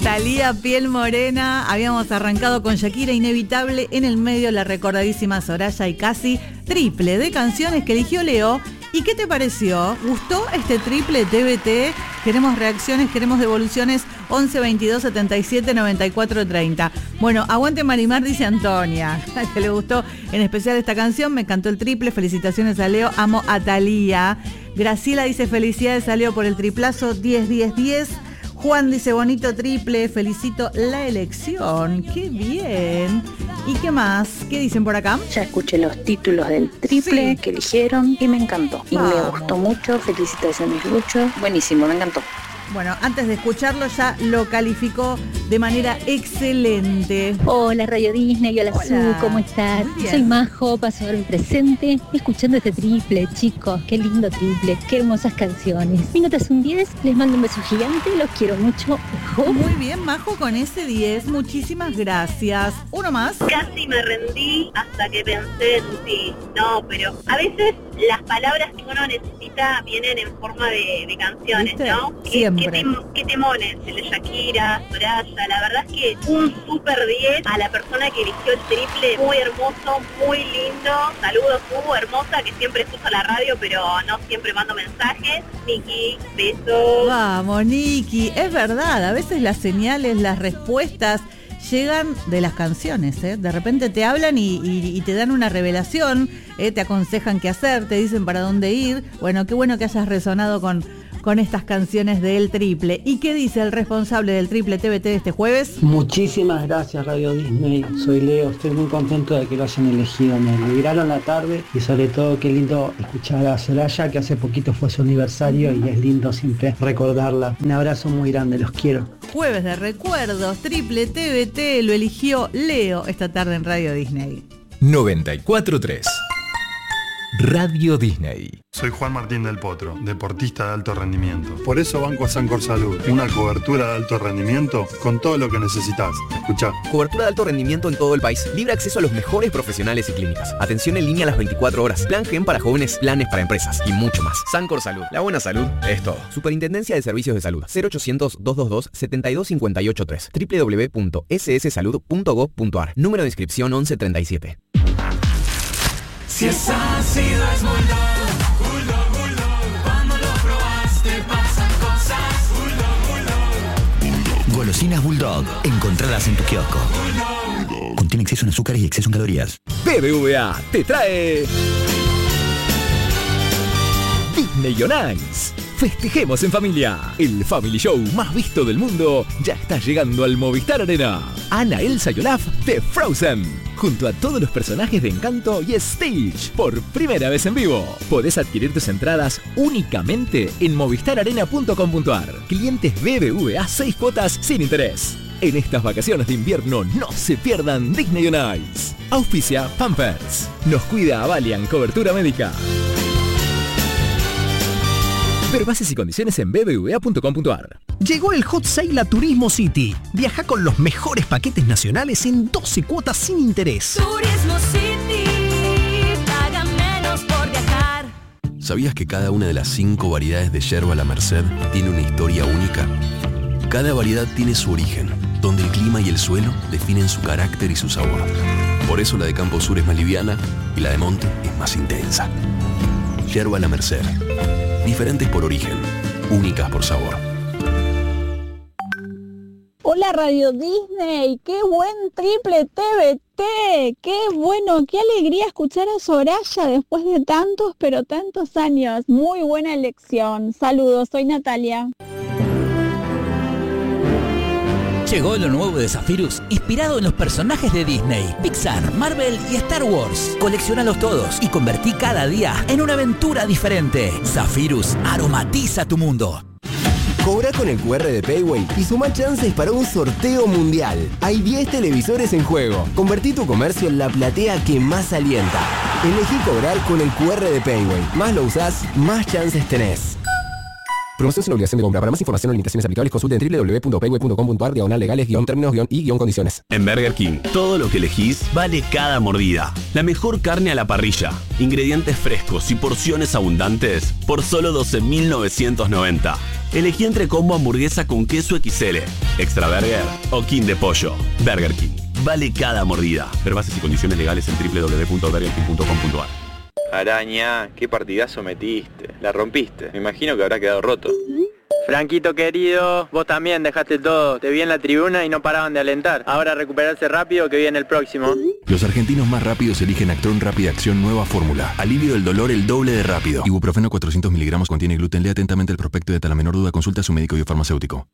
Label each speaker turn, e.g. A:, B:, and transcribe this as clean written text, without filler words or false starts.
A: Thalía, Piel Morena. Habíamos arrancado con Shakira, Inevitable. En el medio, la recordadísima Soraya y Casi. Triple de canciones que eligió Leo. ¿Y qué te pareció? ¿Gustó este triple TBT? Queremos reacciones, queremos devoluciones. 11 22 77 94 30. Bueno, aguante Marimar, dice Antonia, que le gustó en especial esta canción. Me encantó el triple. Felicitaciones a Leo. Amo a Thalía. Graciela dice felicidades a Leo por el triplazo. 10, 10, 10. Juan dice bonito triple, felicito la elección. ¡Qué bien! ¿Y qué más? ¿Qué dicen por acá?
B: Ya escuché los títulos del triple que eligieron y me encantó. Y me gustó mucho. Felicitaciones, Lucho. Buenísimo, me encantó.
A: Bueno, antes de escucharlo ya lo calificó de manera excelente.
C: Hola Radio Disney, hola Su, ¿cómo estás? Soy Majo, paso ahora el presente, escuchando este triple, chicos, qué lindo triple, qué hermosas canciones. Mi nota es un 10, les mando un beso gigante, los quiero mucho.
A: Muy bien, Majo, con ese 10, muchísimas gracias. Uno más.
D: Casi me rendí hasta que pensé en ti. No, pero a veces las palabras que uno necesita vienen en forma de canciones, ¿viste? ¿No?
A: Siempre.
D: ¿Qué temones? El de Shakira, Soraya, la verdad es que un super 10 a la persona que eligió el triple, muy hermoso, muy lindo. Saludos, Hugo, hermosa, que siempre escucha la radio, pero no siempre mando mensajes. Niki, besos.
A: Vamos, Niki, es verdad, a veces las señales, las respuestas llegan de las canciones, ¿eh? De repente te hablan y te dan una revelación, te aconsejan qué hacer, te dicen para dónde ir. Bueno, qué bueno que hayas resonado con estas canciones del triple. ¿Y qué dice el responsable del triple TBT de este jueves?
E: Muchísimas gracias Radio Disney, soy Leo, estoy muy contento de que lo hayan elegido, me alegraron la tarde y sobre todo qué lindo escuchar a Soraya, que hace poquito fue su aniversario y es lindo siempre recordarla. Un abrazo muy grande, los quiero.
A: Jueves de recuerdos, triple TBT, lo eligió Leo esta tarde en Radio Disney.
F: 94.3 Radio Disney.
G: Soy Juan Martín del Potro, deportista de alto rendimiento. Por eso banco a Sancor Salud, una cobertura de alto rendimiento con todo lo que necesitas. Escuchá.
H: Cobertura de alto rendimiento en todo el país. Libre acceso a los mejores profesionales y clínicas. Atención en línea a las 24 horas. Plan GEM para jóvenes, planes para empresas y mucho más. Sancor Salud. La buena salud es todo. Superintendencia de Servicios de Salud. 0800-222-72583. www.sssalud.gov.ar. Número de inscripción 1137.
I: Si es ácido es Bulldog, Bulldog, Bulldog. Cuando lo probaste pasan cosas. Bulldog, Bulldog.
J: Golosinas Bulldog, encontradas en tu kiosco. Bulldog. Contiene exceso en azúcares y exceso en calorías.
F: BBVA te trae Disney on Ice. Festejemos en familia. El Family Show más visto del mundo ya está llegando al Movistar Arena. Anna, Elsa y Olaf de Frozen, junto a todos los personajes de Encanto y Stitch, por primera vez en vivo. Podés adquirir tus entradas únicamente en movistararena.com.ar. Clientes BBVA 6 cuotas sin interés. En estas vacaciones de invierno no se pierdan Disney on Ice. Auspicia Pampers. Nos cuida Avalian Cobertura Médica. Ver bases y condiciones en bbva.com.ar.
K: Llegó el Hot Sale a Turismo City. Viaja con los mejores paquetes nacionales en 12 cuotas sin interés.
I: Turismo City, paga menos por viajar.
L: ¿Sabías que cada una de las 5 variedades de yerba La Merced tiene una historia única? Cada variedad tiene su origen, donde el clima y el suelo definen su carácter y su sabor. Por eso la de Campo Sur es más liviana y la de Monte es más intensa. Yerba La Merced. Diferentes por origen, únicas por sabor.
M: Hola Radio Disney, qué buen triple TBT, qué bueno, qué alegría escuchar a Soraya después de tantos pero tantos años. Muy buena elección. Saludos, soy Natalia.
N: Llegó lo nuevo de Zephyrus, inspirado en los personajes de Disney, Pixar, Marvel y Star Wars. Colecciónalos todos y convertí cada día en una aventura diferente. Zephyrus aromatiza tu mundo.
O: Cobra con el QR de Payway y suma chances para un sorteo mundial. Hay 10 televisores en juego. Convertí tu comercio en la platea que más alienta. Elegí cobrar con el QR de Payway. Más lo usás, más chances tenés. Promoción sin obligación de compra. Para más información o limitaciones aplicables, consulte en www.payway.com.ar/legales-términos-y-condiciones.
L: En Burger King, todo lo que elegís vale cada mordida. La mejor carne a la parrilla, ingredientes frescos y porciones abundantes por solo $12.990. Elegí entre combo hamburguesa con queso XL, extra burger o king de pollo. Burger King, vale cada mordida. Ver bases y condiciones legales en www.burgerking.com.ar.
P: Araña, qué partidazo metiste. La rompiste. Me imagino que habrá quedado roto. Franquito querido, vos también dejaste todo. Te vi en la tribuna y no paraban de alentar. Ahora recuperarse rápido que viene el próximo.
L: Los argentinos más rápidos eligen Actron Rápida Acción Nueva Fórmula. Alivio del dolor el doble de rápido. Ibuprofeno 400 miligramos contiene gluten. Lea atentamente el prospecto y ante la menor duda consulta a su médico biofarmacéutico.